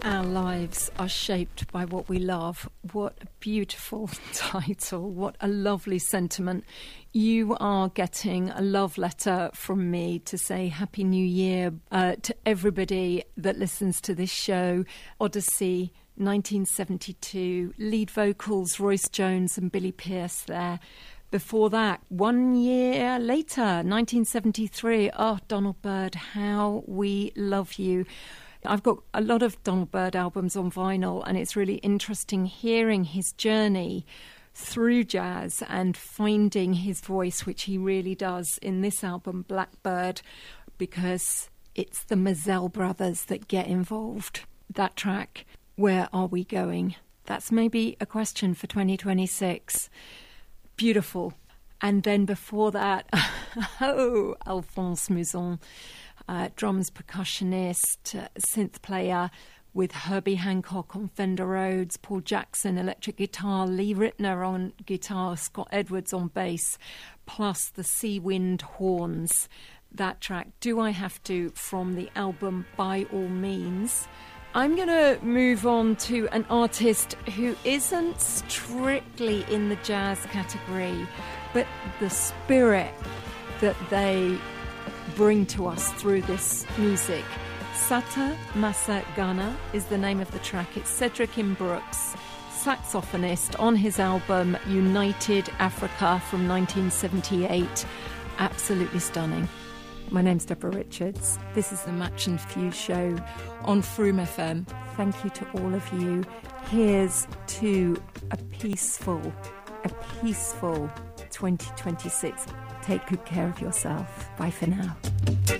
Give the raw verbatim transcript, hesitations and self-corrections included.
Our lives are shaped by what we love. What a beautiful title. What a lovely sentiment. You are getting a love letter from me to say Happy New Year uh, to everybody that listens to this show. Odyssey, nineteen seventy-two, lead vocals, Royce Jones and Billy Pearce there. Before that, one year later, nineteen seventy-three, oh, Donald Byrd, How We Love You. I've got a lot of Donald Byrd albums on vinyl, and it's really interesting hearing his journey through jazz and finding his voice, which he really does in this album, Blackbird, because it's the Mazel brothers that get involved. That track, Where Are We Going? That's maybe a question for twenty twenty-six. Beautiful. And then before that, oh, Alphonse Mouzon. Uh, drums percussionist, uh, synth player with Herbie Hancock on Fender Rhodes, Paul Jackson electric guitar, Lee Ritner on guitar, Scott Edwards on bass, plus the Sea Wind horns. That track, Do I Have To, from the album By All Means. I'm going to move on to an artist who isn't strictly in the jazz category, but the spirit that they bring to us through this music. Sata Massa Ghana is the name of the track. It's Cedric Imbrooks, saxophonist, on his album United Africa from nineteen seventy-eight. Absolutely stunning. My name's Deborah Richards. This is the Match and Fuse show on Froom F M. Thank you to all of you. Here's to a peaceful, a peaceful twenty twenty-six. Take good care of yourself. Bye for now.